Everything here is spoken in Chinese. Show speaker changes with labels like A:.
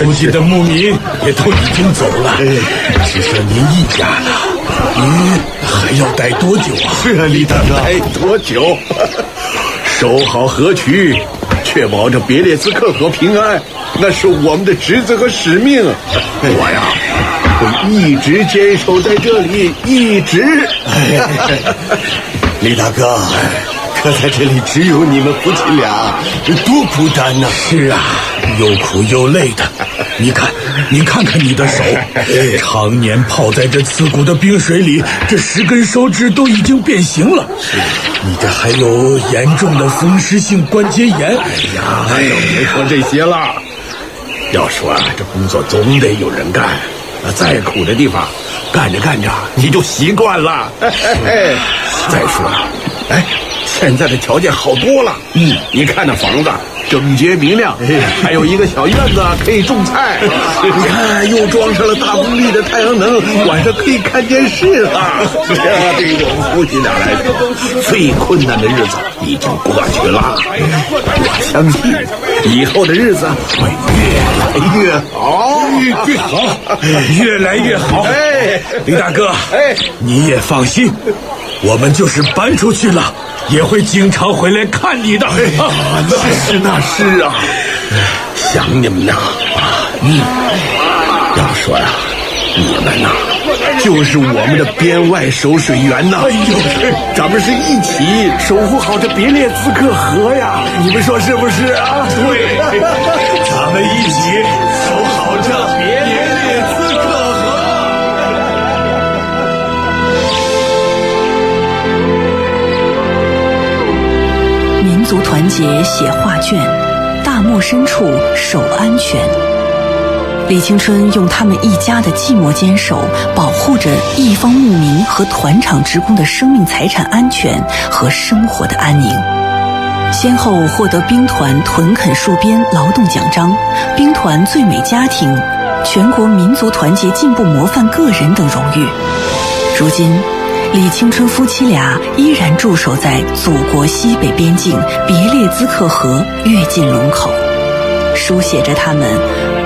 A: 附近的牧民也都已经走了，只剩您一家了。您还要待多久啊？
B: 是啊，李大哥，
C: 待多久？守好河渠，确保着别列兹克河平安，那是我们的职责和使命。我呀，会一直坚守在这里，一直。
B: 李大哥，可在这里只有你们夫妻俩，多孤单呐！
A: 是啊，又苦又累的。你看看你的手，常年泡在这刺骨的冰水里，这10根手指都已经变形了。你这还有严重的风湿性关节炎。
C: 别说这些了。要说这工作总得有人干，再苦的地方，干着你就习惯了。再说，现在的条件好多了。你看那房子整洁明亮，还有一个小院子可以种菜。你看，又装上了大功率的太阳能，晚上可以看电视了。这对于我们夫妻俩来说，最困难的日子已经过去了。我相信以后的日子会越来越好，
A: 越来越好。李大哥，你也放心，我们就是搬出去了，也会经常回来看你的。
C: 那是啊，想你们呐。要说呀，你们呐，就是我们的边外守水员呐。咱们是一起守护好这别列兹克河呀，你们说是不是啊？
A: 对，咱们一起守好这别列兹克河。
D: 民族团结写画卷，大漠深处守安全。李青春用他们一家的寂寞坚守，保护着一方牧民和团场职工的生命财产安全和生活的安宁。先后获得兵团屯垦戍边劳动奖章、兵团最美家庭、全国民族团结进步模范个人等荣誉。如今李青春夫妻俩依然驻守在祖国西北边境别列兹克河越界龙口，书写着他们